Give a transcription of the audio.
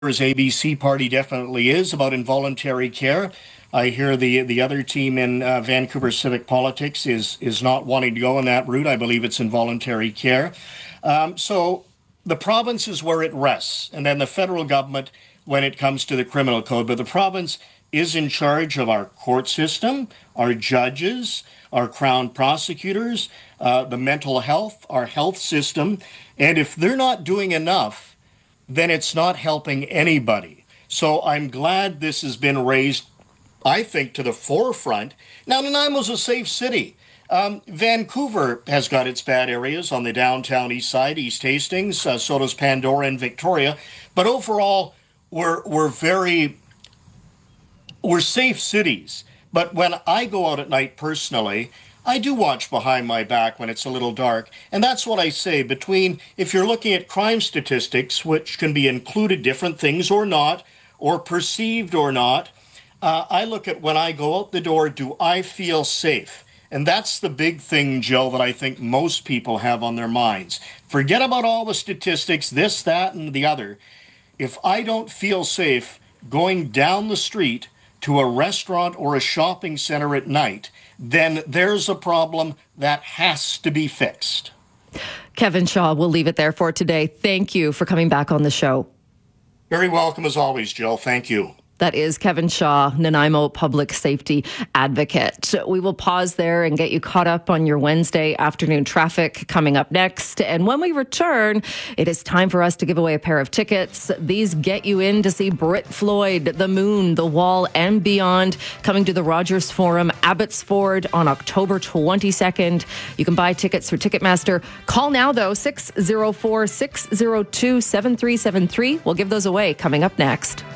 ABC party definitely is about involuntary care. I hear the other team in Vancouver civic politics is not wanting to go in that route. I believe it's involuntary care. So the province is where it rests, and then the federal government when it comes to the criminal code. But the province is in charge of our court system, our judges, our crown prosecutors, the mental health, our health system. And if they're not doing enough, then it's not helping anybody. So I'm glad this has been raised, I think, to the forefront. Now, Nanaimo's a safe city. Vancouver has got its bad areas on the downtown east side, East Hastings, so does Pandora and Victoria. But overall, we're safe cities. But when I go out at night personally, I do watch behind my back when it's a little dark. And that's what I say between, if you're looking at crime statistics, which can be included different things or not, or perceived or not, I look at when I go out the door, do I feel safe? And that's the big thing, Jill, that I think most people have on their minds. Forget about all the statistics, this, that, and the other. If I don't feel safe going down the street to a restaurant or a shopping center at night, then there's a problem that has to be fixed. Kevin Shaw, we'll leave it there for today. Thank you for coming back on the show. Very welcome as always, Jill. Thank you. That is Kevin Shaw, Nanaimo public safety advocate. We will pause there and get you caught up on your Wednesday afternoon traffic coming up next. And when we return, it is time for us to give away a pair of tickets. These get you in to see Brit Floyd, The Moon, The Wall, and beyond, coming to the Rogers Forum, Abbotsford on October 22nd. You can buy tickets through Ticketmaster. Call now, though, 604-602-7373. We'll give those away coming up next.